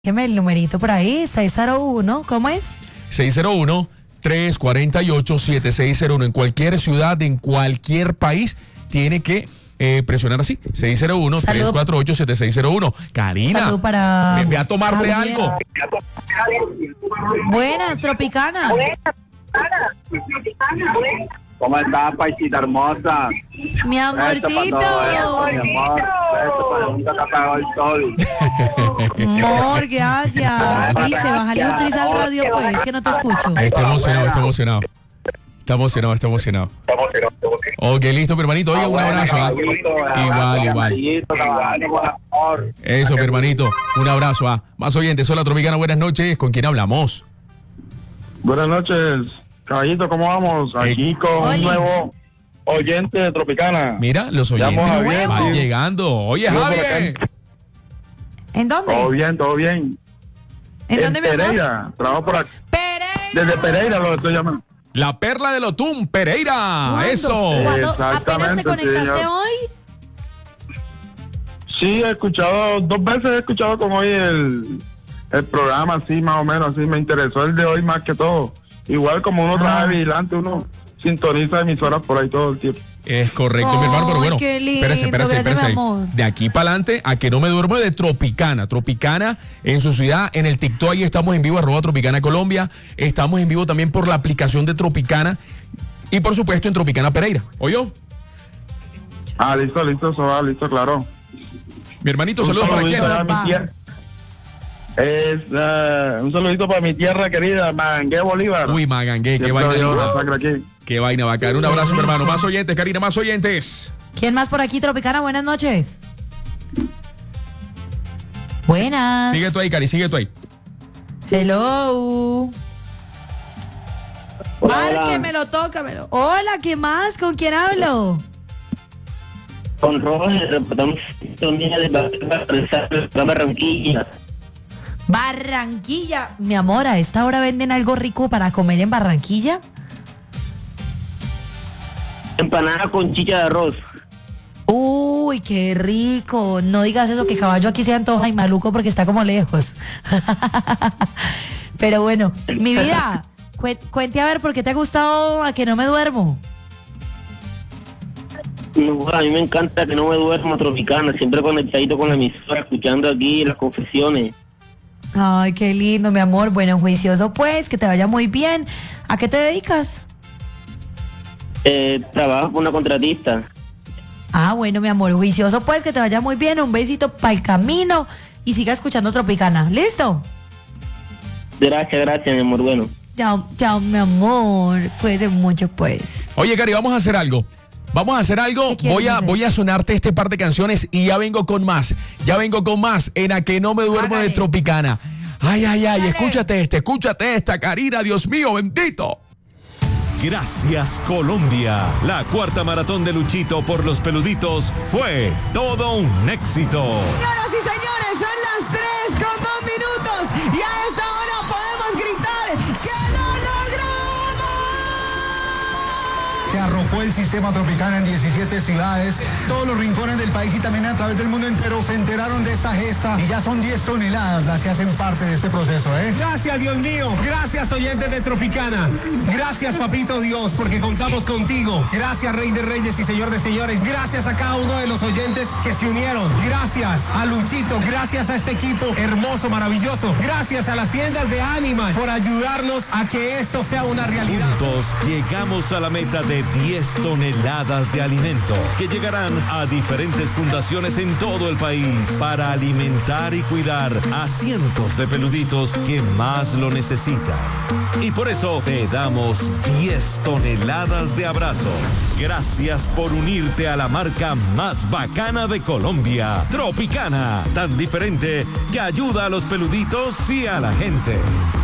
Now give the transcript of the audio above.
Déjeme el numerito por ahí, 601, ¿cómo es? 601-348-7601. En cualquier ciudad, en cualquier país, tiene que presionar así. 601-348-7601. Karina, Salud para... ve a tomarte Javier. algo. Buenas, Tropicana. ¿Cómo estás, paisita hermosa? Mi amorcito. Esto para todo eso, mi amor. Esto para nunca te apagó el sol. Amor, gracias. Dice, bájale un tris al radio, pues, que no te escucho. Está emocionado, está emocionado. Está emocionado, está emocionado. Ok, listo, mi hermanito. Oye, un abrazo. Igual. Eso, mi hermanito. Un abrazo. Más oyentes, hola Tropicana, buenas noches. ¿Con quién hablamos? Buenas noches, caballito, ¿cómo vamos? Aquí con Oli. un nuevo oyente de Tropicana. Mira, los oyentes Llamo a Javier, van sí. llegando. Oye, Yo por Javier. acá. ¿En dónde? Todo bien. ¿En dónde, mi amor? Pereira, trabajo por aquí. Pereira. Desde Pereira lo estoy llamando. La perla de Lotún, Pereira. ¿Cuándo? Eso. ¿Cuándo? ¿Apenas Exactamente, te conectaste señor. hoy? Sí, he escuchado, 2 veces he escuchado como hoy el programa, así más o menos, así me interesó el de hoy más que todo. Igual como uno trabaja vigilante, uno sintoniza emisoras por ahí todo el tiempo. Es correcto, mi hermano, pero Ay, bueno, qué lindo, espérese. gracias, mi amor. De aquí para adelante, a que no me duermo de Tropicana. Tropicana en su ciudad, en el TikTok, ahí estamos en vivo, @Tropicana Colombia. Estamos en vivo también por la aplicación de Tropicana y por supuesto en Tropicana Pereira. ¿Oyó? Listo, eso va, listo, claro. Mi hermanito, saludos para quién. a mi tierra. Un saludito para mi tierra querida, Mangué Bolívar. Uy, Magangué, qué Siempre vaina hay una linda. masacre aquí. Qué vaina bacana. Un abrazo, mi hermano. Más oyentes, Karina, más oyentes. ¿Quién más por aquí, Tropicana? Buenas noches. Buenas. Sigue tú ahí, Cari, sigue tú ahí. Hello. Hola, Márquemelo, tócamelo. Hola, ¿qué más? ¿Con quién hablo? Con Roger, reportamos sintonía de Barranquilla. Barranquilla. Mi amor, ¿a esta hora venden algo rico para comer en Barranquilla? Empanada con chicha de arroz. Uy, qué rico. No digas eso, que Caballo aquí se antoja y Maluco porque está como lejos. Pero bueno, mi vida, cuente a ver por qué te ha gustado A que no me duermo. No, a mí me encanta que no me duermo, Tropicana, siempre conectadito con la emisora, escuchando aquí las confesiones. Ay, qué lindo, mi amor. Bueno, juicioso pues, que te vaya muy bien. ¿A qué te dedicas? Trabajo con una contratista. Ah, bueno, mi amor, juicioso pues, que te vaya muy bien. Un besito para el camino y siga escuchando Tropicana. ¿Listo? Gracias, mi amor, bueno. Chao, mi amor. Cuídate mucho, pues. Oye, Cari, vamos a hacer algo. ¿Qué quieres hacer? Voy a sonarte este par de canciones y ya vengo con más. En A que no me duermo Hágale. de Tropicana. Ay, Hágale. escúchate esta, Karina, Dios mío, bendito. Gracias Colombia. La cuarta maratón de Luchito por los peluditos fue todo un éxito. Señoras y señores, son las 3:02 y a esta hora podemos gritar que lo logramos. Que arropó el sistema Tropicana en 17 ciudades, todos los rincones del país y también a través del mundo entero se enteraron de esta gesta y ya son 10 toneladas las que hacen parte de este proceso, ¿eh? Gracias, Dios mío. Gracias, oyentes de Tropicana. Gracias, papito Dios, porque contamos contigo. Gracias, Rey de Reyes y Señor de Señores. Gracias a cada uno de los oyentes que se unieron. Gracias a Luchito. Gracias a este equipo hermoso, maravilloso. Gracias a las tiendas de Animal por ayudarnos a que esto sea una realidad. Juntos llegamos a la meta de 10 toneladas de alimento que llegarán a diferentes fundaciones en todo el país para alimentar y cuidar a cientos de peluditos que más lo necesitan. Y por eso te damos 10 toneladas de abrazos. Gracias por unirte a la marca más bacana de Colombia, Tropicana, tan diferente que ayuda a los peluditos y a la gente.